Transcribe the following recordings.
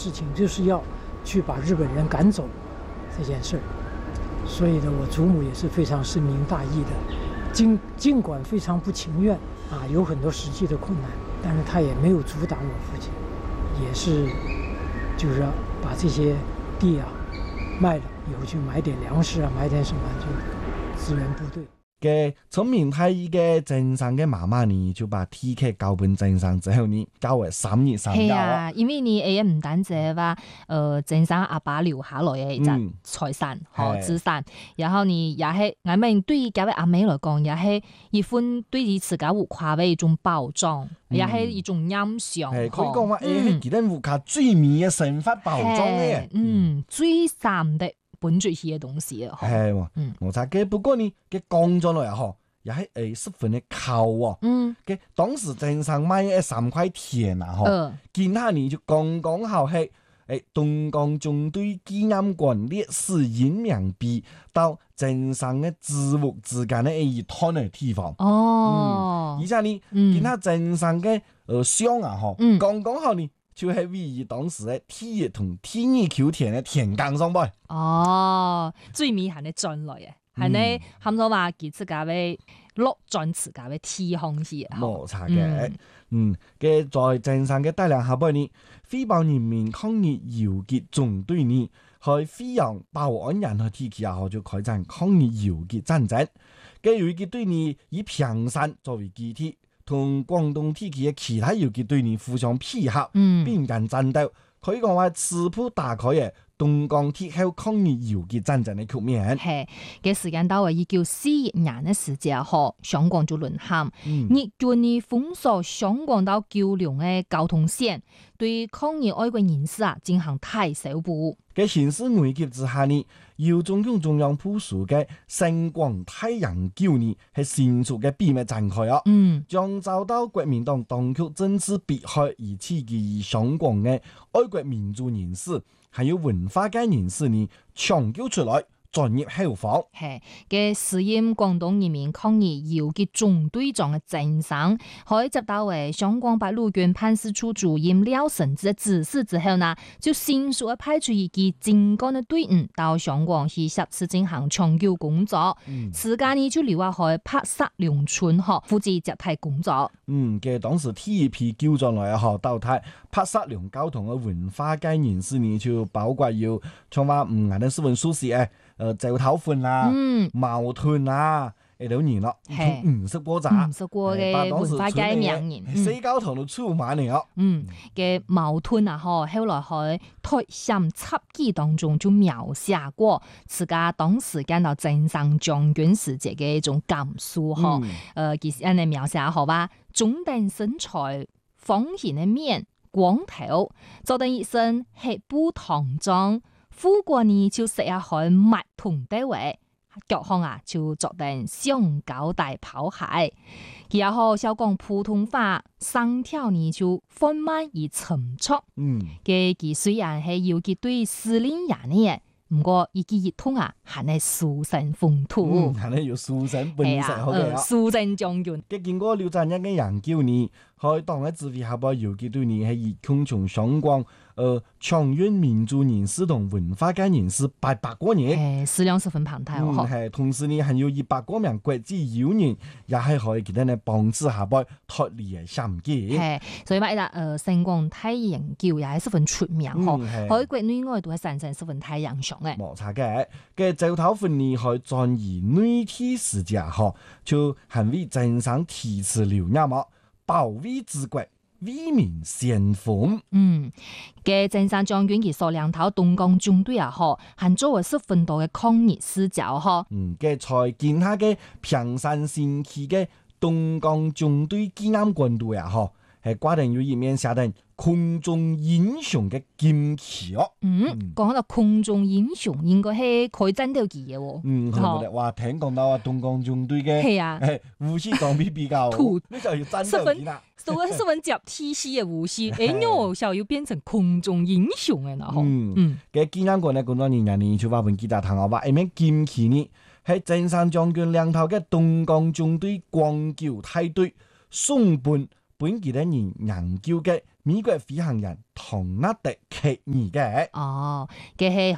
事情就是要去把日本人赶走这件事儿。所以呢，我祖母也是非常深明大义的，尽管非常不情愿啊，有很多实际的困难，但是她也没有阻挡我父亲，也是就是要把这些地啊卖了以后去买点粮食啊，买点什么就支援部队。 聪明太义嘅郑生嘅妈妈呢，就把体客交俾郑生之後呢，交為3年3 係交啊，因為你也唔單止話，鄭生阿爸留下來嘅一隻財產和資產，然後呢也係，我們對於嗰位阿妹來講，也係一份對於自家有跨嘅一種保障，也係一種印象。 係可以講話，係其他有卡最美嘅生活保障嘅， 最深的。本住些東西啊， 係喎，冇錯嘅。不過呢，嘅講咗來嗬，也係十分嘅靠喎。嘅當時正常買3塊田啊，嗬，見下呢就剛剛好係東江中隊紀念館烈士英名碑到正常嘅子屋之間嘅一灘嘅地方。而且呢，見下正常嘅箱啊，嗬，剛剛好呢。就係位於當時嘅第一同第二橋田嘅田埂上邊。 最美係你進來嘅，係你喊咗話佢自家嘅落進自家嘅天空時。 冇錯嘅，嘅在正常嘅帶領下邊呢，飛豹人民抗日游擊總隊呢，喺飛揚保安人和地區也好就開展抗日游擊戰爭。嘅游擊隊呢以平山作為基地。同廣東地區嘅其他游擊隊呢互相配合，並肩戰鬥，可以講話刺破大概嘅東江鐵後抗日游擊戰爭嘅局面。 係嘅時間到1941年嘅時節後，香港就淪陷，日軍呢封鎖香港到九龍嘅交通線，對抗日愛國人士進行大搜捕。 嘅形勢危急之下呢，由中共中央部署嘅星光太陽9呢係迅速嘅秘密展開啊，將遭到國民黨當局政治迫害而刺激香港嘅愛國民主人士，還有文化界人士呢搶救出來。專業後方係嘅，時任廣東人民抗日游擊總隊長嘅鄭生，喺接到為香港八路軍辦事處主任廖承志嘅指示之後呢，就迅速嘅派出一支精幹嘅隊伍到香港去協助進行搶救工作。此間呢就留下去拍攝農村學負責接替工作。 嘅當時第一批救助來學到台拍攝農交通嘅文化界人士呢，就包括有像話吳顏嘅新聞書士趙頭歡啦、矛盾啦，呢啲人咯，50過咋 ，50過嘅文化界名人， 四交堂都出滿嚟咯。 嘅矛盾啊，後來喺台山輯記當中就描寫過自家當時見到鄭生將軍時節嘅一種感受嗬。其實人哋描寫好吧，中等身材，方形嘅面，光頭，做得一身黑布唐裝。富過呢就食下海麥同地位，腳項就作定橡膠大跑鞋，然後小講普通話，聲調呢就緩慢而沉促。嘅佢雖然係游擊隊司令員呢，唔過一記一通係係蘇神風土， 係有蘇神本色好嘅。 蘇神將軍。 嘅經過廖振一嘅研究呢，喺當嘅指揮下邊游擊隊呢係以強從香港。搶運民主人士同文化界人士800個人， 數量十分龐大哦。 係，同時呢，還有100個名國際友人，也係可以佢哋呢幫助下邊脫離嘅險境。 係，所以話星光太陽橋也係十分出名嗬，喺國內外都係產生十分大影響嘅。 冇錯嘅，嘅趙頭歡呢係轉移內地世界嗬，就係為正常提詞留念嘛，保衛治國。為民先鋒， 嘅鄭生將軍其所領頭東江中隊啊，嗬，係作為十分多嘅抗日史料嗬。 嘅在見下嘅平山新區嘅東江中隊紀念館度啊，嗬，係掛定有一面寫定空中英雄嘅劍旗哦。 講到空中英雄，應該係可以爭到旗嘅喎。 話聽講到東江中隊嘅係啊， 武器裝備比較，呢就要爭到旗啦。 十分接地氣嘅武器，喲，小要變成空中英雄嘅啦， 嘅紀念館呢，工作人員呢就話本記者談話，一面劍旗呢係鄭生將軍領頭嘅東江中隊光橋梯隊送奔本地的人研究嘅美國飛行員唐納德克爾嘅。 哦，佢係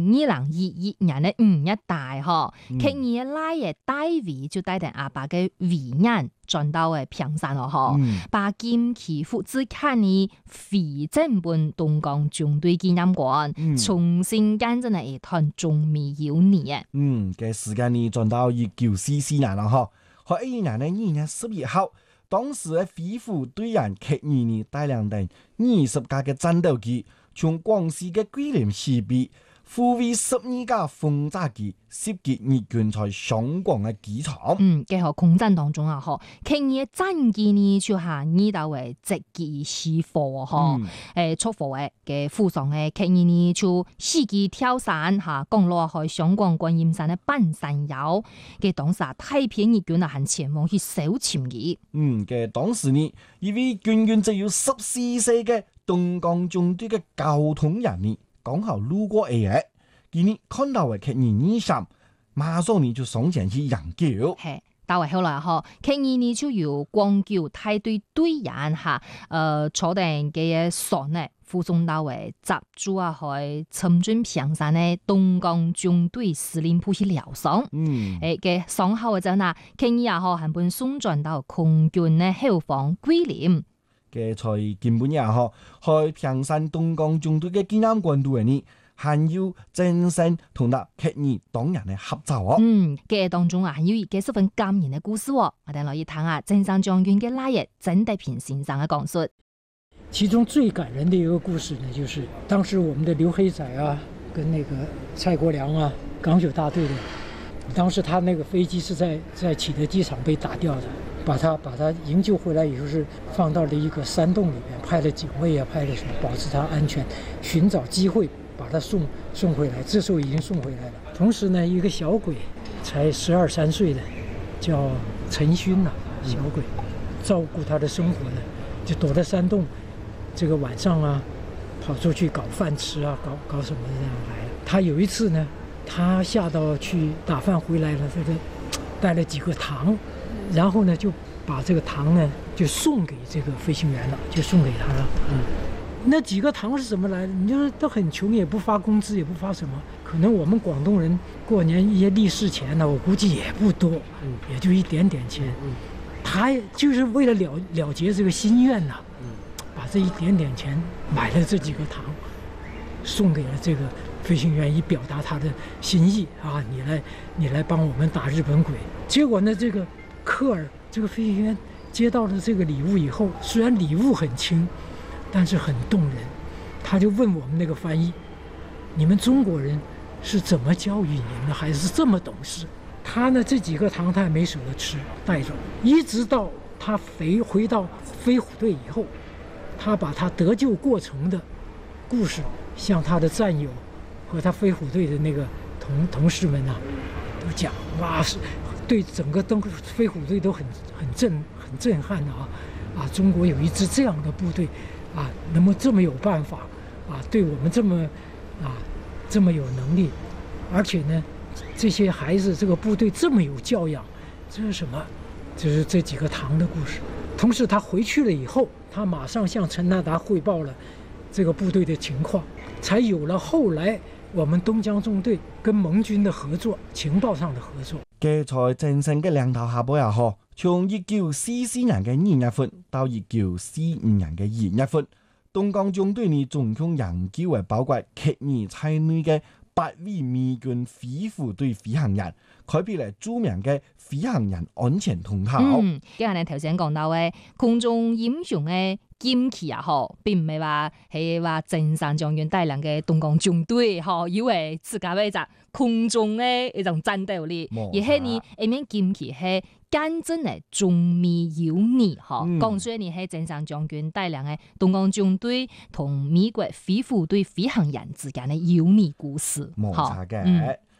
2021年嘅5月大嗬，克爾嘅拉嘅大衛就帶定阿爸嘅遺人轉到嘅平山咯嗬，把劍旗父子看呢非正本東江中隊紀念館，重新建成一團中美友誼嘅。 嘅時間呢轉到1944年啦嗬，喺1年嘅2月11號。當時嘅飛虎隊員克爾呢帶領定20架嘅戰鬥機，從廣西嘅桂林西邊護衛12架轟炸機，襲擊日軍在上廣嘅機場。 嘅喺空戰當中啊，嗬，克爾嘅戰機呢就係呢度嘅直擊起火嗬，出火嘅附上嘅克爾呢就司機跳傘嚇，降落去上廣觀音山嘅半山腰嘅當時啊，太平日軍啊，係前往去搜尋嘅。 嘅當時呢，一位軍官只有14歲嘅東江中隊嘅交通人員，剛好路過嘅，佢呢看到嘅克爾呢上，馬上呢就上前去營救。 係，但係後來嗬，克爾呢就由廣九大隊隊員嚇，坐定嘅船呢，護送到嘅集駐啊去參軍平山嘅東江中隊司令部去療傷。嘅傷後嘅陣啊，克爾啊嗬係本送轉到空軍嘅後方桂林。 嘅在根本也嗬，去平山東江中隊嘅紀念館度嘅呢，還要正式同納克爾黨人嘅合照哦。 嘅當中啊，還有一個十分感人嘅故事哦，我哋來一談下正山將軍嘅拉爺曾德平先生嘅講述。 其中最感人的一個故事呢，就是當時我們的劉黑仔啊，跟那個蔡國良啊，港九大隊的，當時他那個飛機是在啟德機場被打掉的。把他營救回來以後，是放到了一個山洞裏面，派了警衛啊，派了什麼保持他安全，尋找機會把他送回來。這時候已經送回來了。同時呢，一個小鬼，才12、13歲的，叫陳勳呐，小鬼，照顧他的生活呢，就躲在山洞，這個晚上啊，跑出去搞飯吃啊，搞什麼這樣來。他有一次呢，他下到去打飯回來了，這個帶了幾個糖。然後呢，就把這個糖呢，就送給這個飛行員了，就送給他了。那幾個糖是怎麼來的？你就是都很窮，也不發工資，也不發什麼。可能我們廣東人過年一些利是錢呢，我估計也不多，也就一點點錢。他就是為了了結這個心願呐，把這一點點錢買了這幾個糖，送給了這個飛行員，以表達他的心意啊！你來幫我們打日本鬼。結果呢，這個科爾這個飛行員接到了這個禮物以後，雖然禮物很輕，但是很動人。他就問我們那個翻譯：你們中國人是怎麼教育你們的，還是這麼懂事？他呢，這幾個糖他也沒捨得吃，帶走，一直到他回到飛虎隊以後，他把他得救過程的故事向他的戰友和他飛虎隊的那個同事們啊都講，哇，是對整個飛虎隊都很震撼的啊！中國有一支這樣的部隊啊，能夠這麼有辦法啊，對我們這麼有能力，而且呢，這些孩子這個部隊這麼有教養，這是什麼？就是這幾個糖的故事。同時他回去了以後，他馬上向陳納達匯報了這個部隊的情況，才有了後來我們東江縱隊跟盟軍的合作，情報上的合作。 嘅在正式嘅領導下邊也好，從1944年嘅2月份到1945年嘅2月份，東江縱隊呢總共營救為包括克爾在內嘅8位美軍飛虎隊飛行員，開闢嚟著名嘅飛行員安全通道。 今日你頭先講到嘅空中英雄嘅劍旗啊，嗬，並唔係話正山將軍帶領嘅東江縱隊，嗬，以為自家係一隻空中嘅一種戰鬥力，而係呢一面劍旗係見證嘅中美友誼，嗬，講出呢係正山將軍帶領嘅東江縱隊同美國飛虎隊飛行員之間嘅友誼故事。 冇錯嘅。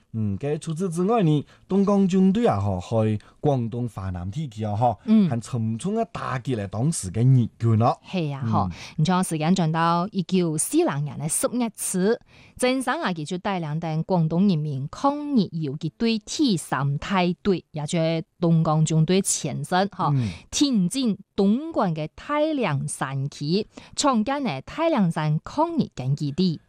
除此之外呢，東江軍隊去廣東華南地區係沉重嘅打擊嚟當時嘅日軍咯。 係啊，你將時間轉到1940年嘅10月初，鄭生啊，佢就帶領定廣東人民抗日游擊隊第3梯隊，也就係東江軍隊前身挺進東莞嘅太陽山區，創建嘅太陽山抗日根據地。